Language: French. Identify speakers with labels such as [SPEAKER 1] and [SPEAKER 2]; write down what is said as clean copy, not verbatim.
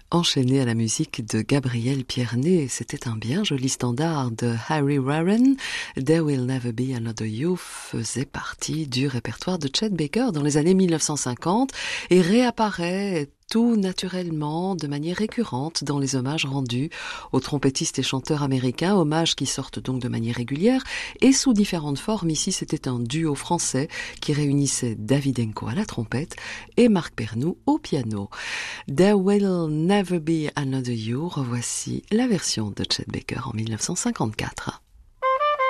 [SPEAKER 1] Enchaîné à la musique de Gabriel Pierné, c'était un bien joli standard de Harry Warren. There Will Never Be Another You faisait partie du répertoire de Chet Baker dans les années 1950 et réapparaît tout naturellement, de manière récurrente dans les hommages rendus aux trompettistes et chanteurs américains, hommages qui sortent donc de manière régulière et sous différentes formes. Ici, c'était un duo français qui réunissait David Enko à la trompette et Marc Pernoud au piano. There Will Never Be Another You, revoici la version de Chet Baker en 1954.